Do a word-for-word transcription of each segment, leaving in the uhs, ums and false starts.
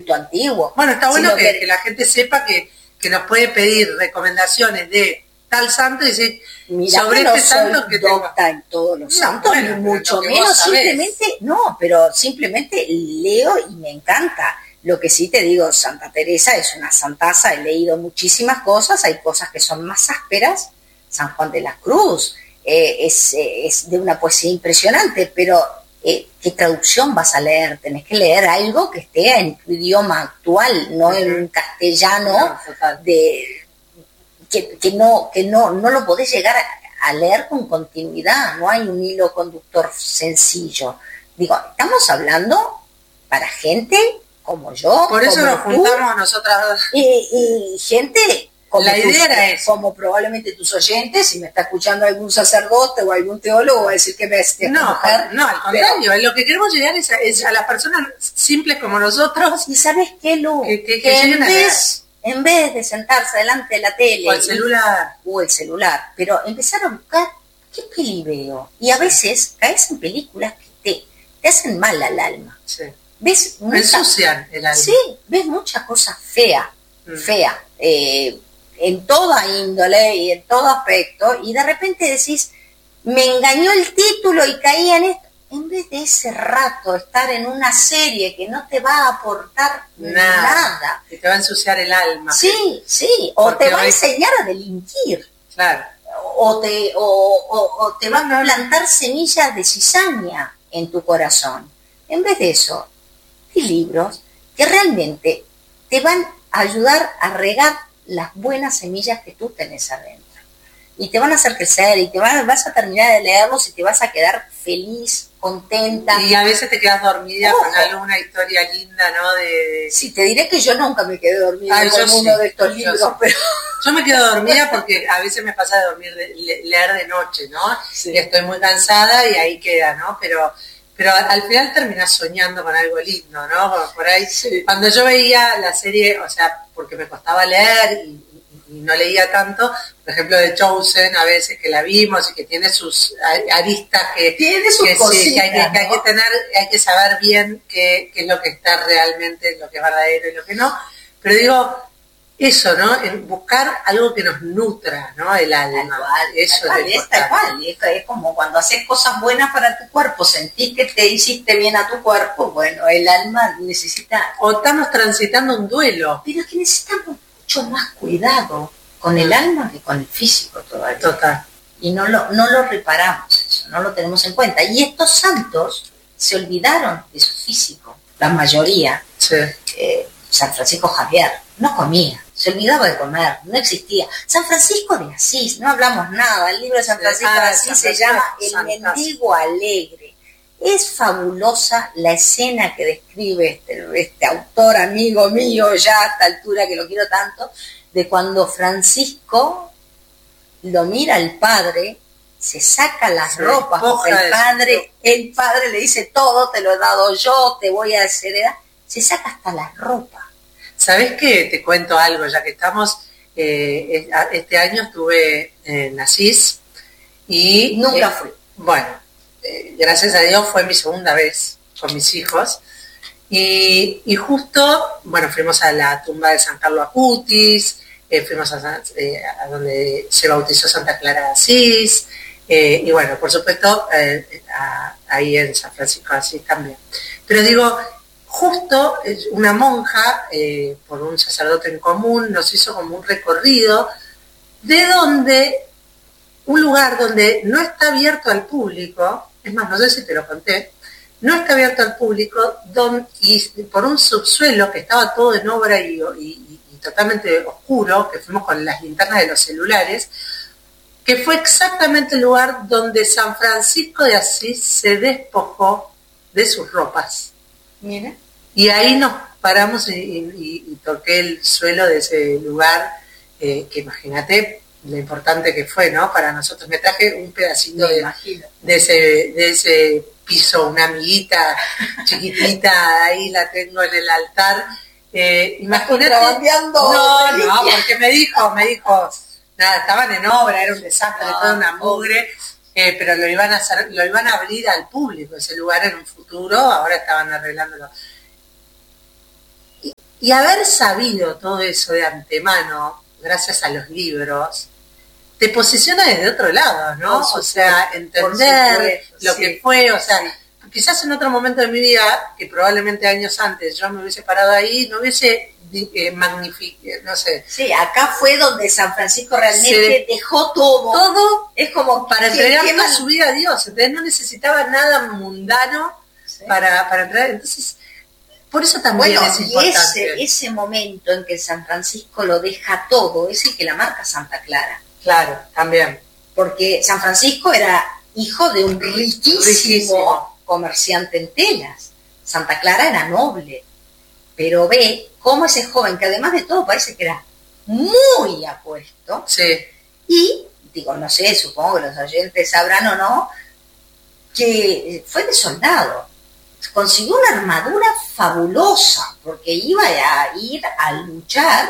antiguo. Bueno, está bueno sino que, que, que la gente sepa que, que nos puede pedir recomendaciones de tal santo y decir, mira, sobre que no este santo soy que docta tengo. en todos los No, santos, bueno, ni pero mucho lo que menos, vos sabés. simplemente, no, pero simplemente leo y me encanta. Lo que sí te digo, Santa Teresa es una santaza, he leído muchísimas cosas, hay cosas que son más ásperas. San Juan de la Cruz eh, es, eh, es de una poesía impresionante, pero eh, ¿qué traducción vas a leer? Tenés que leer algo que esté en tu idioma actual, no uh-huh. en un castellano no, de que, que no que no no lo podés llegar a, a leer con continuidad, no hay un hilo conductor sencillo. Digo, estamos hablando para gente como yo, por eso como nos tú, juntamos nosotras y, y gente como la idea tus, era eso. Como probablemente tus oyentes, si me está escuchando algún sacerdote o algún teólogo, va a decir que me esté no, mujer, no, al contrario, pero, lo que queremos llegar es a, es a las personas simples como nosotros. ¿Y sabes qué, Lu? Que, que, que, que que en, vez, en vez de sentarse delante de la tele o el celular, y, o el celular, pero empezar a buscar qué peli veo. Y a veces caes en películas que te, te hacen mal al alma. Sí. ¿Ves? Mucha, ensucian el alma. Sí, ves mucha cosa fea, mm. fea, eh, en toda índole y en todo aspecto, y de repente decís, me engañó el título y caí en esto. En vez de ese rato estar en una serie que no te va a aportar nada, nada que te va a ensuciar el alma. Sí, que... sí, o Porque te va a enseñar a delinquir. Claro. O te, o, o, o te van a plantar semillas de cizaña en tu corazón. En vez de eso, hay libros que realmente te van a ayudar a regar las buenas semillas que tú tenés adentro. Y te van a hacer crecer y te van, vas a terminar de leerlos y te vas a quedar feliz, contenta. Y a veces te quedas dormida Ojo. con alguna historia linda, ¿no? De, de... Sí, te diré que yo nunca me quedé dormida Ay, con uno sí, de estos libros, yo, pero... Yo me quedo dormida porque a veces me pasa de dormir, de, de, leer de noche, ¿no? Sí. Y estoy muy cansada y ahí queda, ¿no? Pero... Pero al final terminás soñando con algo lindo, ¿no? Por ahí, sí. Cuando yo veía la serie, o sea, porque me costaba leer y, y, y no leía tanto, por ejemplo, de Chosen, a veces que la vimos y que tiene sus aristas que, tiene sus que, cositas, sí, que, hay, que, ¿no? que hay que tener, hay que saber bien qué, qué es lo que está realmente, lo que es verdadero y lo que no. Pero digo, eso, ¿no? En buscar algo que nos nutra, ¿no? El alma. Tal cual, eso tal cual, es, es tal cual. Es, es como cuando haces cosas buenas para tu cuerpo, sentís que te hiciste bien a tu cuerpo, bueno, el alma necesita... O estamos transitando un duelo. Pero es que necesitamos mucho más cuidado con el alma que con el físico todavía. Total. Y no lo, no lo reparamos eso, no lo tenemos en cuenta. Y estos santos se olvidaron de su físico, la mayoría. Sí. Eh, San Francisco Javier no comía. Se olvidaba de comer, no existía. San Francisco de Asís, no hablamos nada. El libro de San Francisco ah, de Asís San se llama El Santas. Mendigo Alegre. Es fabulosa la escena que describe este, este autor amigo mío, ya a esta altura que lo quiero tanto, de cuando Francisco lo mira al padre, se saca las se ropas, porque el padre, el padre le dice todo, te lo he dado yo, te voy a desheredar, se saca hasta las ropas. ¿Sabés qué? Te cuento algo, ya que estamos, eh, este año estuve en Asís y... Nunca eh, fui. Bueno, eh, gracias a Dios fue mi segunda vez con mis hijos y, y justo, bueno, fuimos a la tumba de San Carlo Acutis, eh, fuimos a, eh, a donde se bautizó Santa Clara de Asís eh, y bueno, por supuesto, eh, a, ahí en San Francisco de Asís también. Pero digo... Justo una monja, eh, por un sacerdote en común, nos hizo como un recorrido de donde, un lugar donde no está abierto al público, es más, no sé si te lo conté, no está abierto al público, don, y por un subsuelo que estaba todo en obra y, y, y totalmente oscuro, que fuimos con las linternas de los celulares, que fue exactamente el lugar donde San Francisco de Asís se despojó de sus ropas. Mira. Y ahí nos paramos y, y, y toqué el suelo de ese lugar, eh, que imagínate lo importante que fue, ¿no? Para nosotros. Me traje un pedacito de, de, ese, de ese piso, una amiguita chiquitita, ahí la tengo en el altar. Eh, imagínate. No, no, porque me dijo, me dijo, nada, estaban en obra, era un desastre, no, toda una mugre. Eh, pero lo iban a hacer, lo iban a abrir al público ese lugar en un futuro, ahora estaban arreglándolo. y haber sabido todo eso de antemano, gracias a los libros, te posiciona desde otro lado, ¿no? Supuesto, o sea, entender supuesto, lo sí, que fue, o sea, sí. Quizás en otro momento de mi vida, que probablemente años antes yo me hubiese parado ahí, no hubiese eh, magnificado, no sé. Sí, acá fue donde San Francisco realmente dejó todo. Todo es como para entregar toda su vida a Dios, entonces no necesitaba nada mundano sí. para, para entrar, entonces... Por eso también bueno, es importante. Y ese, ese momento en que San Francisco lo deja todo, es el que la marca Santa Clara. Claro, también. Porque San Francisco era hijo de un riquísimo, riquísimo comerciante en telas. Santa Clara era noble. Pero ve cómo ese joven, que además de todo parece que era muy apuesto, sí. y, digo, no sé, supongo que los oyentes sabrán o no, que fue de soldado. Consiguió una armadura fabulosa, porque iba a ir a luchar,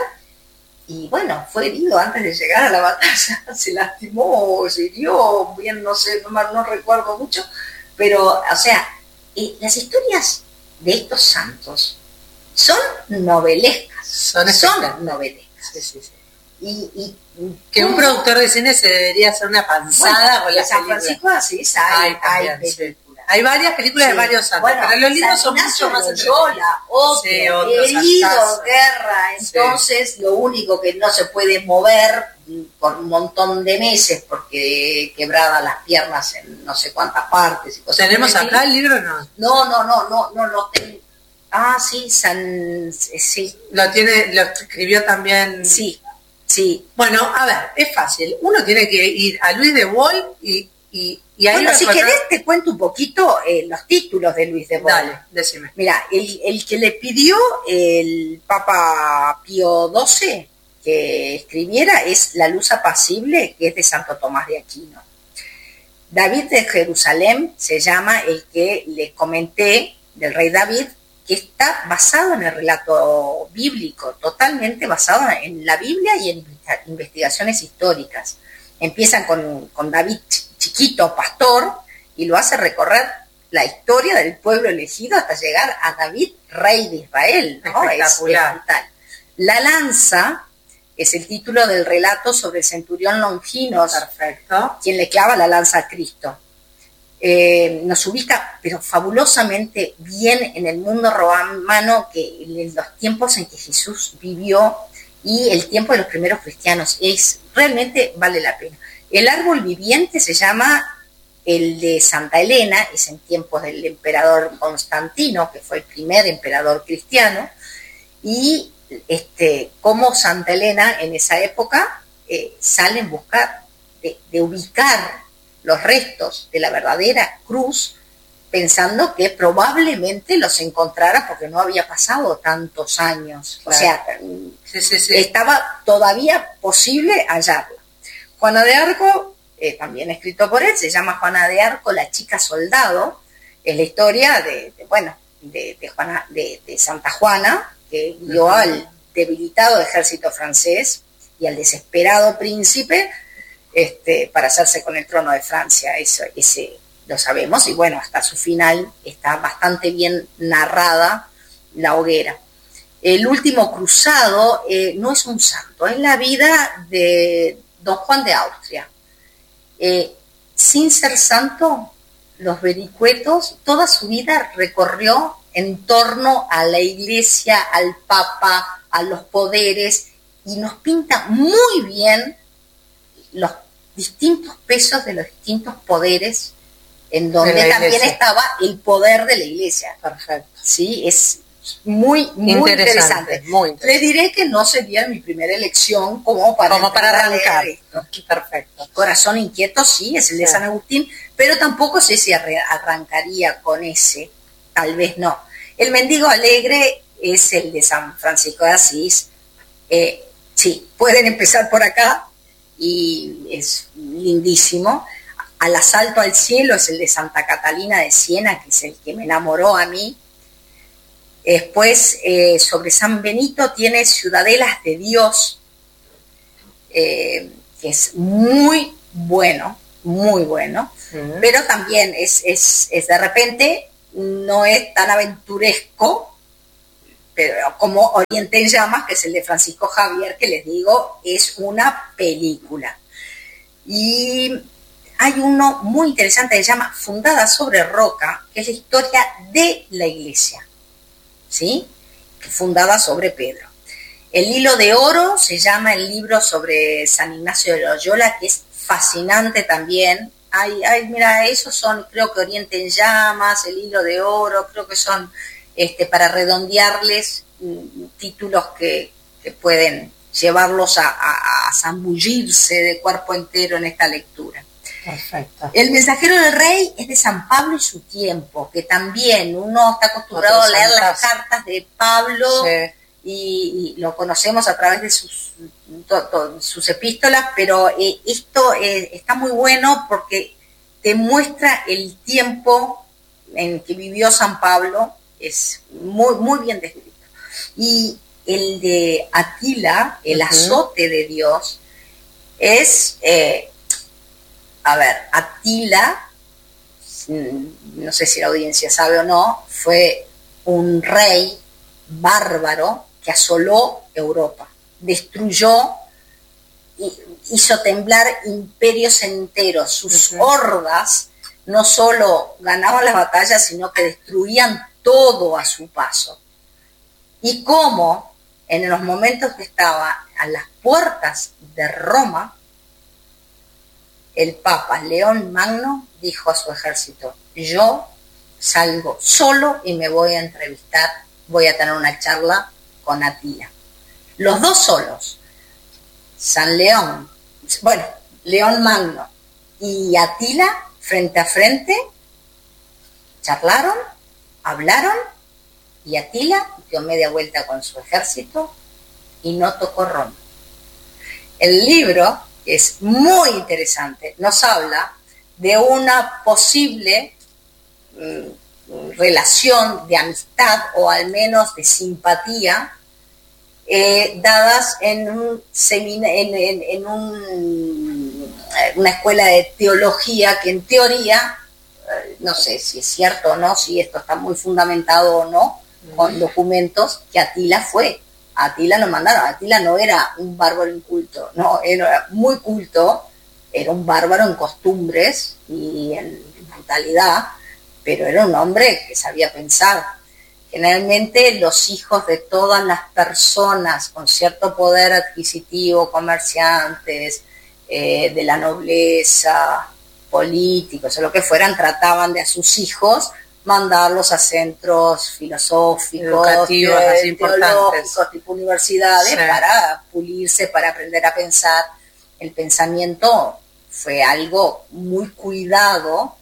y bueno, fue herido antes de llegar a la batalla, se lastimó, se hirió, bien, no sé, no, no recuerdo mucho, pero, o sea, eh, las historias de estos santos son novelescas, son, son novelescas. Sí, sí, sí. Y, y que un productor de cine se debería hacer una panzada bueno, con la San Francisco así hay, hay, hay sí. Hay varias películas sí. de varios santos, bueno, pero los libros son mucho más Loyola, otro, sí, herido, guerra, entonces sí. Lo único que no se puede mover por un montón de meses porque quebrada las piernas en no sé cuántas partes y cosas. ¿Tenemos acá el libro o no? No, no, no, no, no lo tengo. Ah, sí, San, sí. Lo tiene, lo escribió también. Sí, sí. Bueno, a ver, es fácil. Uno tiene que ir a Luis de Wohl y Y, y ahí bueno, si encontrar... querés te cuento un poquito eh, los títulos de Luis de Wohl. Dale, decime. Mira, el, el que le pidió el Papa Pío doce que escribiera es La luz apacible, que es de Santo Tomás de Aquino. David de Jerusalén se llama el que les comenté, del rey David, que está basado en el relato bíblico, totalmente basado en la Biblia y en investigaciones históricas. Empiezan con, con David chiquito, pastor, y lo hace recorrer la historia del pueblo elegido hasta llegar a David, rey de Israel, ¿no? Espectacular. Es, es la lanza es el título del relato sobre el centurión Longinos, perfecto, quien le clava la lanza a Cristo. Eh, nos ubica, pero fabulosamente bien en el mundo romano, que en los tiempos en que Jesús vivió y el tiempo de los primeros cristianos, es realmente vale la pena. El árbol viviente se llama el de Santa Elena, es en tiempos del emperador Constantino, que fue el primer emperador cristiano, y este, como Santa Elena en esa época eh, sale en busca de, de ubicar los restos de la verdadera cruz, pensando que probablemente los encontrara porque no había pasado tantos años. Claro. O sea, sí, sí, sí. Estaba todavía posible hallarla. Juana de Arco, eh, también escrito por él, se llama Juana de Arco, la chica soldado. Es la historia de, de bueno, de, de, Juana, de, de Santa Juana, que guió uh-huh. al debilitado ejército francés y al desesperado príncipe este, para hacerse con el trono de Francia. Eso, ese lo sabemos, y bueno, hasta su final está bastante bien narrada la hoguera. El último cruzado eh, no es un santo, es la vida de Don Juan de Austria. Eh, sin ser santo, los vericuetos, toda su vida recorrió en torno a la iglesia, al papa, a los poderes, y nos pinta muy bien los distintos pesos de los distintos poderes, en donde también estaba el poder de la iglesia. Perfecto. Sí, es muy, muy interesante. interesante. Muy interesante. Les diré que no sería mi primera elección como para, como para arrancar. Esto. Perfecto. Corazón inquieto, sí, es el de sí. San Agustín, pero tampoco sé si arrancaría con ese, tal vez no. El mendigo alegre es el de San Francisco de Asís. Eh, sí, pueden empezar por acá y es lindísimo. Al asalto al cielo es el de Santa Catalina de Siena, que es el que me enamoró a mí. Después, eh, sobre San Benito tiene Ciudadelas de Dios, eh, que es muy bueno, muy bueno, uh-huh. pero también es, es, es de repente, no es tan aventuresco, pero como Oriente en Llamas, que es el de Francisco Javier, que les digo, es una película. Y hay uno muy interesante que se llama Fundada sobre Roca, que es la historia de la iglesia, ¿sí? Fundada sobre Pedro. El Hilo de Oro se llama el libro sobre San Ignacio de Loyola, que es fascinante también. Ay, ay, mira, esos son, creo que Oriente en Llamas, El Hilo de Oro, creo que son, este, para redondearles, mm, títulos que, que pueden llevarlos a, a, a zambullirse de cuerpo entero en esta lectura. Perfecto. El Mensajero del Rey es de San Pablo y su tiempo, que también uno está acostumbrado a leer las cartas de Pablo, sí, y, y lo conocemos a través de sus, to, to, sus epístolas, pero eh, esto eh, está muy bueno porque te muestra el tiempo en que vivió San Pablo, es muy, muy bien descrito. Y el de Atila, el uh-huh. azote de Dios, es... Eh, A ver, Atila, no sé si la audiencia sabe o no, fue un rey bárbaro que asoló Europa, destruyó, hizo temblar imperios enteros. Sus uh-huh. hordas no solo ganaban las batallas, sino que destruían todo a su paso. Y cómo en los momentos que estaba a las puertas de Roma, el Papa León Magno dijo a su ejército: yo salgo solo y me voy a entrevistar, voy a tener una charla con Atila. Los dos solos, San León, bueno, León Magno y Atila, frente a frente, charlaron, hablaron, y Atila dio media vuelta con su ejército y no tocó Roma. El libro es muy interesante, nos habla de una posible mm, relación de amistad o al menos de simpatía eh, dadas en, un semina, en, en, en un, una escuela de teología que en teoría, eh, no sé si es cierto o no, si esto está muy fundamentado o no, mm. con documentos, que Atila fue. A Atila lo mandaron. Atila no era un bárbaro inculto, no, era muy culto, era un bárbaro en costumbres y en mentalidad, pero era un hombre que sabía pensar. Generalmente los hijos de todas las personas con cierto poder adquisitivo, comerciantes, eh, de la nobleza, políticos o lo que fueran, trataban de a sus hijos mandarlos a centros filosóficos, educativos, te- así importantes, teológicos, tipo universidades, sí, para pulirse, para aprender a pensar. El pensamiento fue algo muy cuidado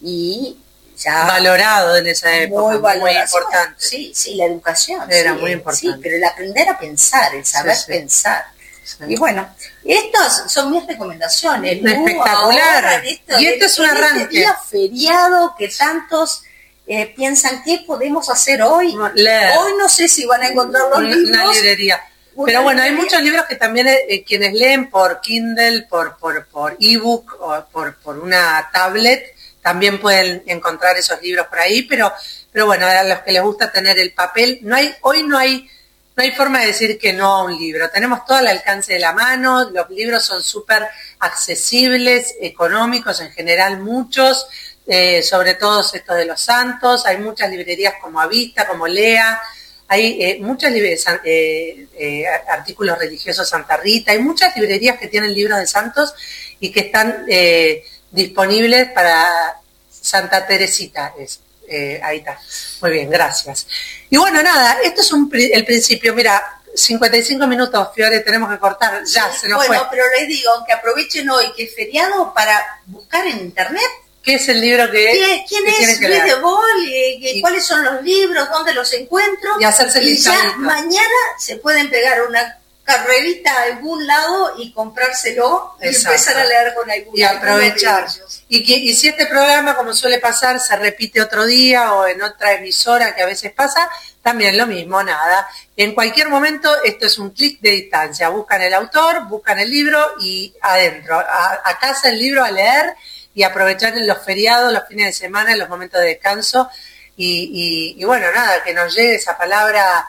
y ya valorado en esa época, muy, muy importante. Sí, sí, la educación. Era sí, muy importante. Sí, pero el aprender a pensar, el saber sí, sí. pensar. Sí. Y bueno, estas son mis recomendaciones. Espectacular. Esto, y esto es un arranque. Este día feriado que tantos eh, piensan, ¿qué podemos hacer hoy? Leer. Hoy no sé si van a encontrar los una, libros. Una librería. Una Pero bueno, librería. Hay muchos libros que también eh, quienes leen por Kindle, por por por ebook o por por una tablet, también pueden encontrar esos libros por ahí, pero pero bueno, a los que les gusta tener el papel, no hay hoy no hay no hay forma de decir que no a un libro. Tenemos todo al alcance de la mano, los libros son súper accesibles, económicos en general, muchos, eh, sobre todo estos de los santos. Hay muchas librerías como Avista, como Lea, hay eh, muchas librerías, eh, eh, artículos religiosos Santa Rita, hay muchas librerías que tienen libros de santos y que están eh, disponibles para Santa Teresita. Es, eh, ahí está. Muy bien, gracias. Y bueno, nada, esto es un, el principio. Mira, cincuenta y cinco minutos, Fiore, tenemos que cortar. Ya, sí, se nos bueno, fue. Bueno, pero les digo que aprovechen hoy que es feriado para buscar en internet. ¿Qué es el libro que ¿Qué, ¿Quién que es Luis de Bol? Y, y, ¿Cuáles son los libros? ¿Dónde los encuentro? Y hacerse y ya mañana se pueden pegar una carrerita a algún lado y comprárselo. Exacto. Y empezar a leer con algún y aprovechar. Y, que, y si este programa, como suele pasar, se repite otro día o en otra emisora que a veces pasa, también lo mismo, nada. En cualquier momento esto es un clic de distancia. Buscan el autor, buscan el libro y adentro, a, a casa el libro a leer y aprovechar en los feriados, los fines de semana, en los momentos de descanso y, y, y bueno, nada, que nos llegue esa palabra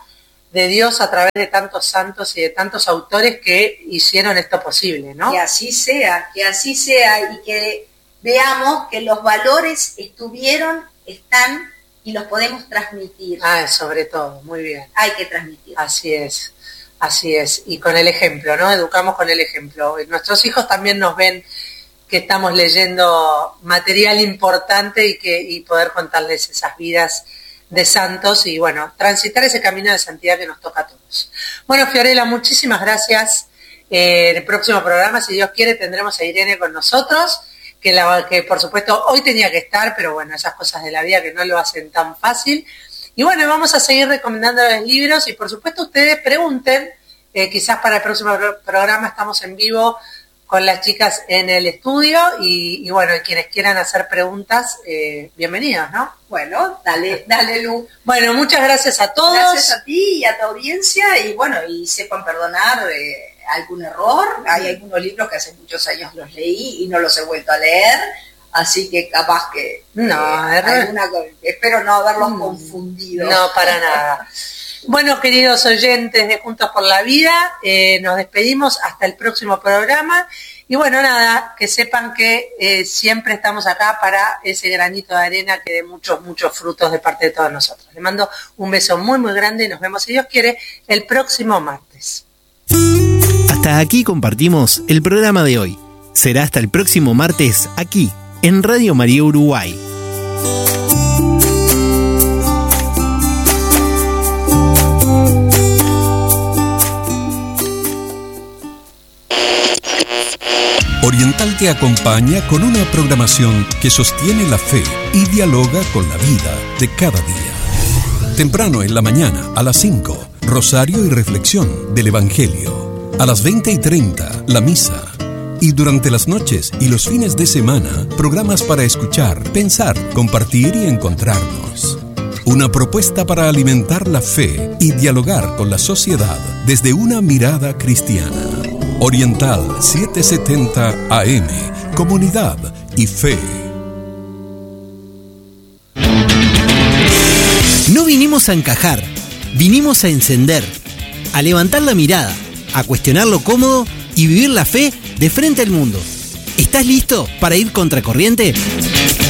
de Dios a través de tantos santos y de tantos autores que hicieron esto posible, ¿no? Que así sea, que así sea y que veamos que los valores estuvieron, están y los podemos transmitir. Ah, sobre todo, muy bien. Hay que transmitir. Así es, así es. Y con el ejemplo, ¿no? Educamos con el ejemplo. Nuestros hijos también nos ven que estamos leyendo material importante y que y poder contarles esas vidas de santos y, bueno, transitar ese camino de santidad que nos toca a todos. Bueno, Fiorella, muchísimas gracias. Eh, en el próximo programa, si Dios quiere, tendremos a Irene con nosotros, que, la, que por supuesto hoy tenía que estar, pero bueno, esas cosas de la vida que no lo hacen tan fácil. Y bueno, vamos a seguir recomendándoles libros y por supuesto ustedes pregunten, eh, quizás para el próximo programa estamos en vivo con las chicas en el estudio y, y bueno, quienes quieran hacer preguntas, eh, bienvenidos, ¿no? Bueno, dale, dale, Lu. Bueno, muchas gracias a todos. Gracias a ti y a tu audiencia y bueno, y sepan perdonar eh, algún error. Hay algunos libros que hace muchos años los leí y no los he vuelto a leer, así que capaz que no, eh, alguna, espero no haberlos mm, confundido. No, para nada. Bueno, queridos oyentes de Juntos por la Vida, eh, nos despedimos hasta el próximo programa. Y bueno, nada, que sepan que eh, siempre estamos acá para ese granito de arena que dé muchos, muchos frutos de parte de todos nosotros. Les mando un beso muy, muy grande y nos vemos, si Dios quiere, el próximo martes. Hasta aquí compartimos el programa de hoy. Será hasta el próximo martes aquí, en Radio María Uruguay. Oriental te acompaña con una programación que sostiene la fe y dialoga con la vida de cada día. Temprano en la mañana, a las cinco, rosario y reflexión del Evangelio. A las veinte y treinta, la misa. Y durante las noches y los fines de semana, programas para escuchar, pensar, compartir y encontrarnos. Una propuesta para alimentar la fe y dialogar con la sociedad desde una mirada cristiana. Oriental setecientos setenta A M, comunidad y fe. No vinimos a encajar, vinimos a encender, a levantar la mirada, a cuestionar lo cómodo y vivir la fe de frente al mundo. ¿Estás listo para ir contracorriente?